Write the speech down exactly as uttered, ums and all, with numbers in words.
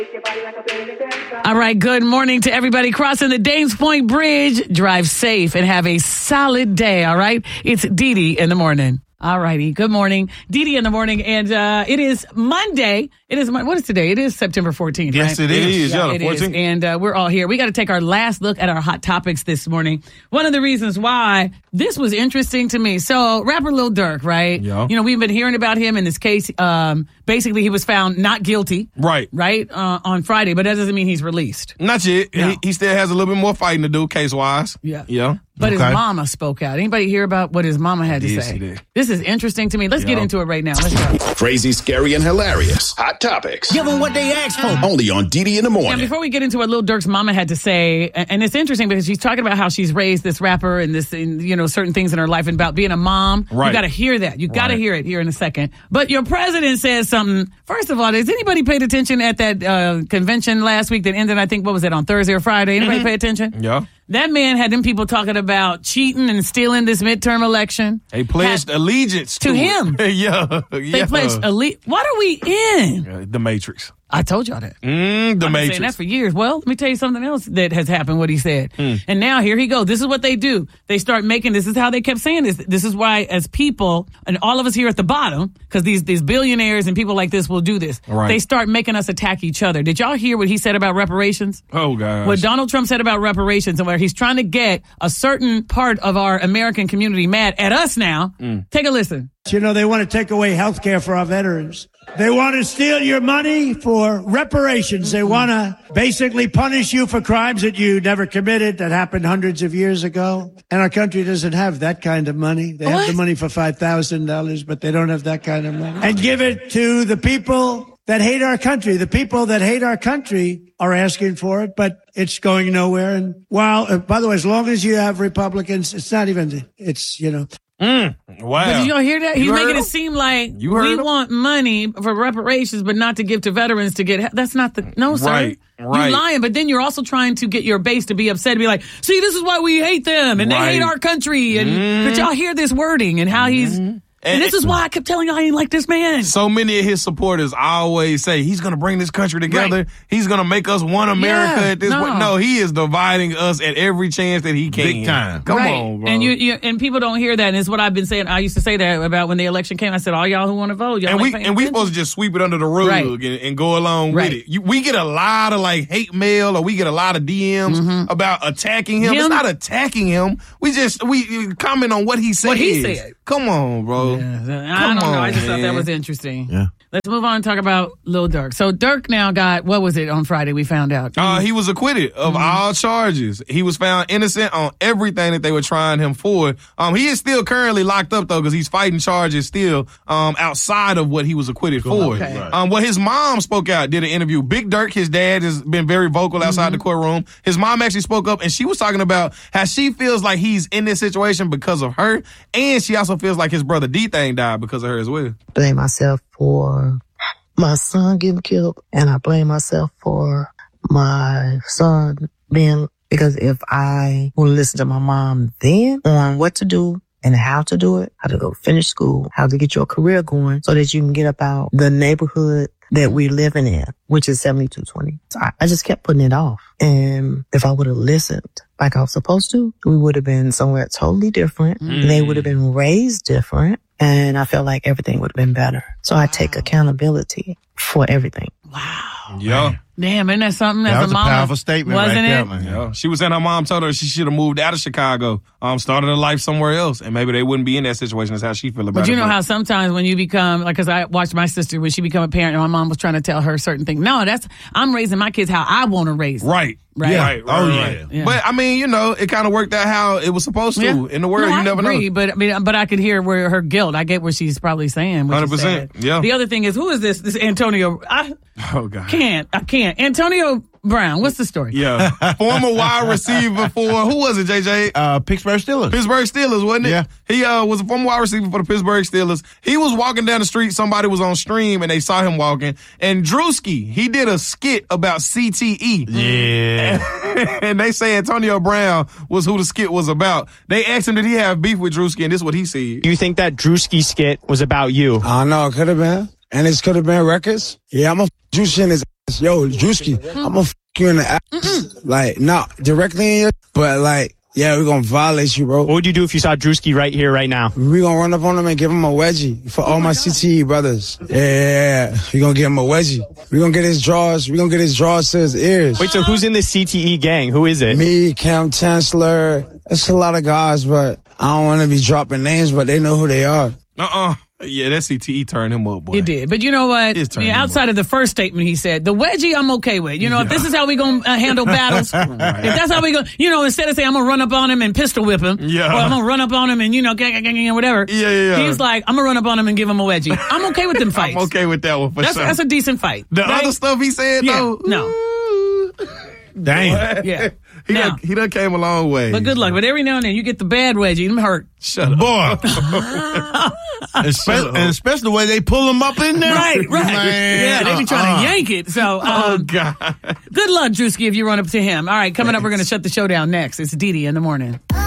All right, good morning to everybody crossing the Dames Point Bridge. Drive safe and have a solid day, all right? It's Dee Dee in the morning. All righty, good morning. Dee Dee in the morning, and uh, it is Monday. It is, what is today? It is September fourteenth, Yes, right? it is. Yeah, Yeah, it fourteenth. is. And uh, we're all here. We got to take our last look at our hot topics this morning. One of the reasons why this was interesting to me. So, rapper Lil Durk, right? Yeah. You know, we've been hearing about him in this case. Um, basically, he was found not guilty. Right. Right? Uh, on Friday, but that doesn't mean he's released. Not yet. No. He, he still has a little bit more fighting to do case-wise. Yeah. Yeah. But Okay. his mama spoke out. Anybody hear about what his mama had to Yes, say? he did. This is interesting to me. Let's get Yeah. into it right now. Let's go. Crazy, scary, and hilarious. Hot topics. Give them what they asked for. Only on Dee Dee in the Now, morning. before we get into what Lil Durk's mama had to say, and it's interesting because she's talking about how she's raised this rapper and this, and, you know, certain things in her life and about being a mom. You Right. got to hear that. You got to Right. hear it here in a second. But your president says something. First of all, has anybody paid attention at that uh, convention last week that ended, I think, what was it, on Thursday or Friday? Anybody Mm-hmm. pay attention? Yeah. That man had them people talking about cheating and stealing this midterm election. They pledged Had- allegiance to, to him. yeah. They yeah. pledged elite. What are we in? Uh, the Matrix. I told y'all that. Mm, the I've been Matrix. saying that for years. Well, let me tell you something else that has happened, what he said. Hmm. And now here he goes. This is what they do. They start making, this is how they kept saying this. This is why as people, and all of us here at the bottom, because these, these billionaires and people like this will do this. Right. They start making us attack each other. Did y'all hear what he said about reparations? Oh, gosh. What Donald Trump said about reparations and where he's trying to get a certain part of our American community mad at us now. Mm. Take a listen. You know, they want to take away health care for our veterans. They want to steal your money for reparations. They want to basically punish you for crimes that you never committed that happened hundreds of years ago. And our country doesn't have that kind of money. They What? have the money for five thousand dollars, but they don't have that kind of money. And give it to the people that hate our country. The people that hate our country are asking for it, but it's going nowhere. And while, uh, by the way, as long as you have Republicans, it's not even, it's, you know, Mm, wow. But did y'all hear that? He's You heard making him? it seem like You heard we him? want money for reparations, but not to give to veterans to get. That's not the no, sir. Right, right. You're lying, but then you're also trying to get your base to be upset and be like, "See, this is why we hate them and they Right. hate our country." And Mhm. did y'all hear this wording and how he's? And, And- this is why I kept telling y'all I ain't like this man. So many of his supporters always say he's going to bring this country together. Right. He's going to make us one America Yeah, at this no. point. No, he is dividing us at every chance that he can. Big time. Come right. on, bro. And you, you and people don't hear that. And it's what I've been saying. I used to say that about when the election came. I said, all y'all who want to vote, y'all and ain't we paying and we attention. supposed to just sweep it under the rug Right. and, and go along Right. with it. You, we get a lot of like hate mail, or we get a lot of D Ms about attacking him. Him? It's not attacking him. We just we comment on what he said. What he said. Come on, bro. Yeah, I don't know. I just thought that man. was interesting. Yeah. Let's move on and talk about Lil Durk. So Durk now got, what was it on Friday we found out? Uh, he was acquitted of Mm-hmm. all charges. He was found innocent on everything that they were trying him for. Um, he is still currently locked up though, because he's fighting charges still um outside of what he was acquitted for. Okay. Um, well, his mom spoke out, did an interview. Big Durk, his dad, has been very vocal outside Mm-hmm. the courtroom. His mom actually spoke up, and she was talking about how she feels like he's in this situation because of her, and she also feels like his brother D-Thing died because of her as well. Blame myself for my son getting killed, and I blame myself for my son being, because if I would listen to my mom then on what to do and how to do it, how to go finish school, how to get your career going so that you can get up out the neighborhood that we're living in, which is seventy-two twenty. So I, I just kept putting it off. And if I would have listened like I was supposed to, we would have been somewhere totally different. Mm. They would have been raised different. And I felt like everything would have been better. So I take accountability for everything. Wow. Yeah. Damn, isn't that something? That as was a mama, powerful statement wasn't right it? there, man. Yeah. She was saying her mom told her she should have moved out of Chicago, um, started a life somewhere else, and maybe they wouldn't be in that situation. That's how she feel about But it. you know how sometimes when you become, like, because I watched my sister when she became a parent and my mom was trying to tell her certain things. No, that's, I'm raising my kids how I want to raise them. Right. Right. Yeah. Right. Oh, right, yeah. right. Yeah. But I mean, you know, it kind of worked out how it was supposed to Yeah. in the world. No, you I never agree, know. but I mean, but I could hear where her guilt. I get what she's probably saying. what she one hundred percent, said. yeah. The other thing is, who is this? This Antonio. I Oh God. can't. I can't. Antonio Brown. What's the story? Yeah. Former wide receiver for who was it, J J? Uh, Pittsburgh Steelers. Pittsburgh Steelers, wasn't it? Yeah. He uh, was a former wide receiver for the Pittsburgh Steelers. He was walking down the street. Somebody was on stream and they saw him walking. And Drewski, he did a skit about C T E. Yeah. And they say Antonio Brown was who the skit was about. They asked him, did he have beef with Drewski? And this is what he said. You think that Drewski skit was about you? I don't know. It could have been. And it could have been records. Yeah, I'm a f- Juice in his ass. yo, Drewski, I'm gonna f you in the ass. Mm-mm. Like, not directly in your, but like, yeah, we're gonna violate you, bro. What would you do if you saw Drewski right here, right now? We gonna run up on him and give him a wedgie for all oh my, my C T E brothers. Yeah, yeah, yeah. We gonna give him a wedgie. We gonna get his draws. We gonna get his draws to his ears. Wait, so who's in the C T E gang? Who is it? Me, Cam Chancellor. It's a lot of guys, but I don't want to be dropping names, but they know who they are. Uh-uh. Yeah, that C T E turned him up, boy. It did. But you know what? Yeah, outside of the first statement he said, the wedgie I'm okay with. You know, yeah. if this is how we going to uh, handle battles, right. if that's how we go, you know, instead of saying I'm going to run up on him and pistol whip him, yeah. or I'm going to run up on him and, you know, gang, gang, gang, whatever. Yeah, yeah, yeah. He's like, I'm going to run up on him and give him a wedgie. I'm okay with them fights. I'm okay with that one for that's, sure. That's a decent fight. The right? other stuff he said, yeah, though. No. Damn. Yeah. He, now, done, he done came a long way. But good luck. But every now and then you get the bad wedgie. Them hurt. Shut up. Boy. especially, and especially the way they pull him up in there. Right, right. Man, yeah, they be trying uh, to yank it. So, um, oh, God. Good luck, Drewski, if you run up to him. All right, coming Thanks. up, we're going to shut the show down next. It's Didi in the morning.